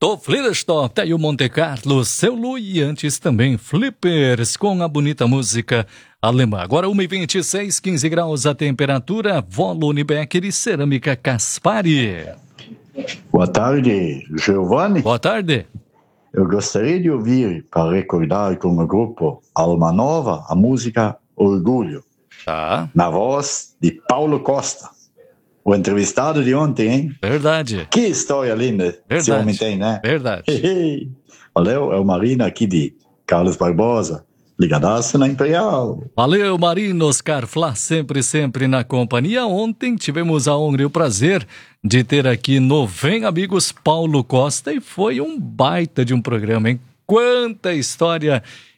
Tô Flirstop, tá aí o Monte Carlo, Seu Lu e antes também Flippers com a bonita música alemã. Agora 1h26, 15 graus a temperatura, Volo Unibecker e Cerâmica Caspari. Boa tarde, Giovanni. Boa tarde. Eu gostaria de ouvir, para recordar com o grupo Alma Nova, a música Orgulho. Tá. Na voz de Paulo Costa. O entrevistado de ontem, hein? Verdade. Que história linda esse homem tem, né? Verdade. Valeu, é o Marina aqui de Carlos Barbosa. Ligadaço na Imperial. Valeu, Marina. Oscar Flá, sempre na companhia. Ontem tivemos a honra e o prazer de ter aqui no Vem Amigos Paulo Costa e foi um baita de um programa, hein? Quanta história